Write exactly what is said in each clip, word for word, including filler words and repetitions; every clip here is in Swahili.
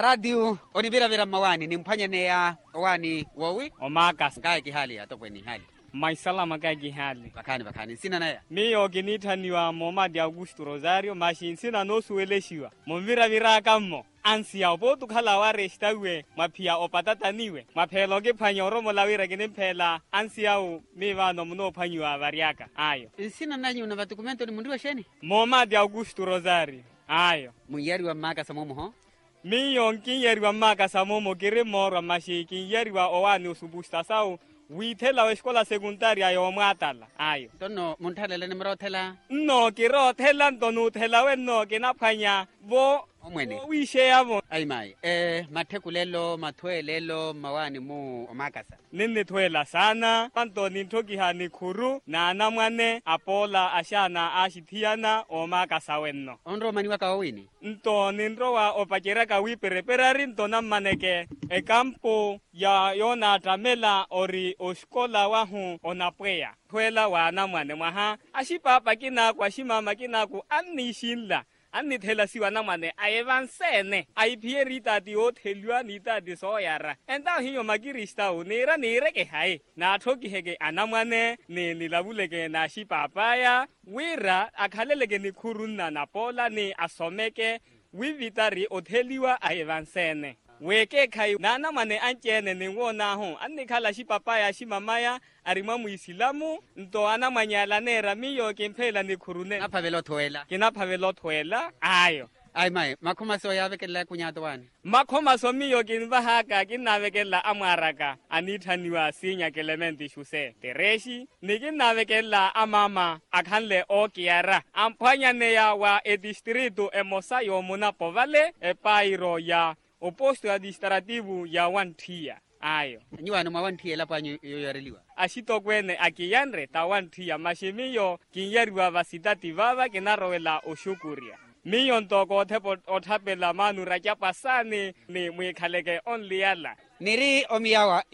radio onibira vira mawani nimphanya ne ya wani wowi Omakas ngai kihali atokweni hali maisalama kagi hali bakani bakani sina na ya miyo ginithaniwa Momadi Augusto Rosario mashin sina no sueleshiwa momvira vira kammo ansia obotu khala wa restawe maphia opatataniwe maphelo ke phanyoro molawira ke nemphela ansia o mevano mno phanywa variaka ayo sina nanyi una dokumento ni mundu wa sheni Momadi Augusto Rosario ayo muyari wa maka samomo ho miyo kinyeri wa maka samomo kire moro mashi kinyeri wa owani usubusta sao withela escola secundaria yo mwatala ayo tono munthalela ni mrothela no kiro thela ntonu thela wenno kina phanya bo omwene wishe yabo ai mai eh mathekulelo mathwelelo mawani mu omakasa nini thwela sana panto nithoki hani khuru na namwane apola ashana ashithiana omakasa wenno onro mani wa kawini nto ninro wa opakera ka wipereperari nto namaneke e campo ya yona tamela ori oskola wa hu onapweya thwela wa namwane mwaha ashipapa kina kwa shimama kina ku anishinla Ani thela siwa namane aivansene aipierita di othelwa nita di soyara enda hiyo magirista o nera nere ke hai na thoki hege anamane ne nilabuleke na shipapaya wira akhaleleke ni khurunna na pola ni asomeke wivitari otheliwa aivansene weke khai nana mane anchene ni ngona ho anikhala shipapaya shimamaya arima muislamu nto ana manyala nera miyo kemphela ni khurune aphavelo thwela kina phavelo thwela ayo ai mai makhoma so yavekela kunyato wani makhoma so miyo kinva haka kinavekela amwaraka anithaniwa sinya Clement Shuse tereshi nikinavekela amama akhanle okiara amphanya ne ya wa e distrito emosayo munapo vale e pairo ya oposto administrativo ya Wanthia ayo nyiwano mawanthia lapha yoyareliwa ashitokwene akiyanre tawanthia mashimiyo kinyeriwa vasitati vava kinarowela oshukuria miyo ntoko othepo othapela manu rachapasani ni mwikhaleke only yala niri omiyawa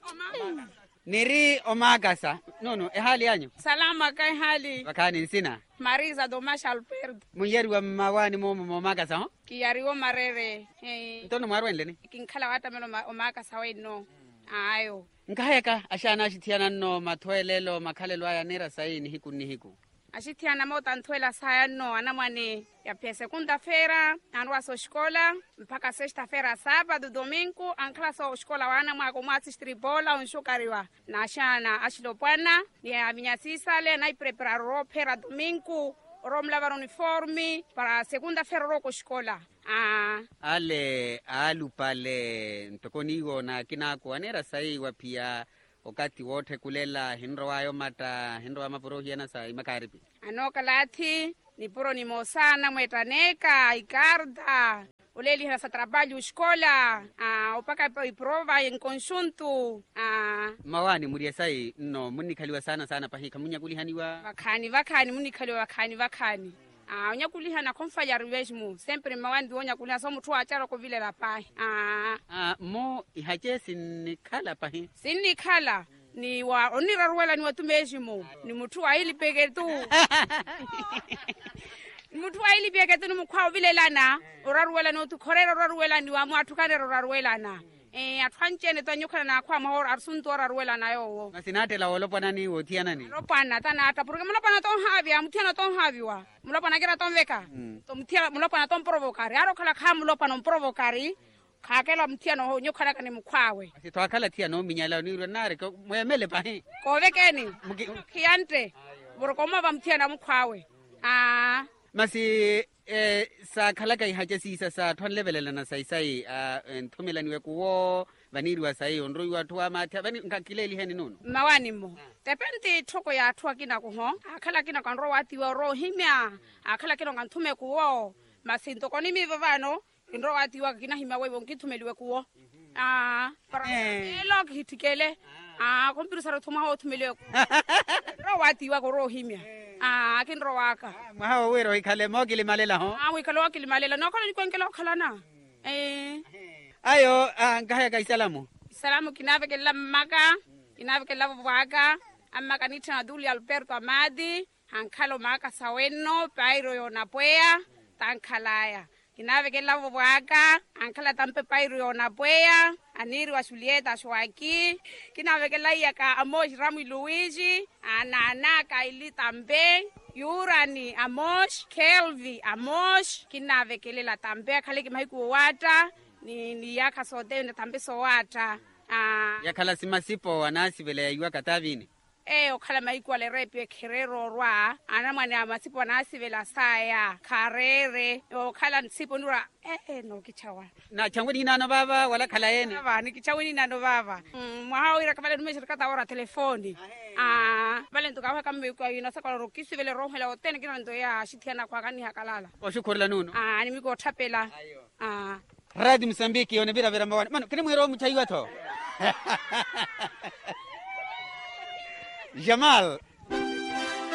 niri omakasa no no ehali yanyu salama kai hali bakani sina Marisa Domasha Alperdo muyeri wa mawani mo omakasa ho kiyariwo marere eh ntono mwarwenle ni kinkhala watamelo omakasa weno ayo nkaheka ashana ashithiana no mathwelelo makhalelo aya nera saini hiku ni hiku ashithiana mota nthwela saya no anamwane ya pia segunda feira anwa so escola mpaka sexta feira sábado domingo ankhala so escola wana mwako mwatsi stribola unshukariwa na ashana ashilopwana ni aminyasisa le na prepara ro pera domingo rom lavar uniforme para segunda feira ro ko escola ah ale alupale ntokonigo na kinako anera sai wa pia wakati wote kulela hinro wayo mata hinro wa maporohiana sa imakaripi anoka lati ni puro ni mosana mwetaneka ikarda uleli hasa trabalho escola ah opaka iprova em conjunto ah mawani muria sai no munikhaliwa sana sana pahika munyakulihaniwa vakhani vakhani munikhaliwa vakhani vakhani ah unyakulihana komfanya revesmo sempre mawandi onyakuliha so muthu achara ko vile la pai ah ah mo ihaje sinikhala pahi sinikhala ni wa oniraruela ni watumejimo ni muthu aili peke tu muthu aili peke tu mukwa vile lana oraruela no tukhorera oraruela ni wa mwathu kanero oraruela na eh athwanchene tanyukhala na kwa mahoro arsunto oraruela na yo masinatela wolopana ni wothiana ni lopana tana ata porque mulopana ton havia muthiana ton haviwa mulopana kira ton veka to muthiana mulopana ton provocare aro khala kha mulopana on provocare khakela muthiana ho nyukhala kane mukhwawe asithwakhala thia no minyala ni ronare ko moyemele pahi ko vekeni khiante borokoma ba muthiana mukhwawe ah masi eh sa khalaka ihaje sisa sa thonlevelela na sai sai nthomelaniwe kuwo vaniriwa sai onro yu athu amatha vani ngakileli heni nono mawani mo depende thoko ya athu akina ko ho akhala kina kan ro watiwa ro himya akhala kina nganthume kuwo masinto koni mivavano indro watiwa kina himya wewe ngithumeliwe kuwo ah para elo khitikele ah kompiro saro thuma ho thumeliwe ro watiwa ko ro himya ah kinro waka mahawo wero ikhale mogili malela ho ah wikalo wakili malela no kala nikwenkela khalana eh ayo ngahaya ka isalamu salamu kinavekela maka kinavekela bwaka amaka nithana duli Alberto Amadi hankhalo maka saweno pairo yona pwea tankhalaya kinave ke lavo bwaka ankala tampe pairu yona pwea aniri wa Julieta Shwaki kinave ke laia ka Amos Ramu Luigi anana ka ili tambe Yurani Amos Kelvi Amos kinave ke lela tambe kale ke maiku wata ni ni yaka sote ne tambe so wata ah yakhala simasipo wanasi vele yaiwa katavini eh okhala maiku ale repe kherero rwa ana mwane amasipo nasi vela saya kharere okhala nsipo nura eh eh no kichawa na changweni nano baba wala khala yene baba ni kichawini nano baba mwahawira kabale numeshirikata ora telefoni ah vale ntukawa kambe kwa ina sakala rokisi vele rohela otene kina ndo ya shithiana kwa kani hakalala oshukurla nuno ah ni miko thapela ah Radio Msambiki yone vira vira mwana mano kini mwero mchaiwa to Jamal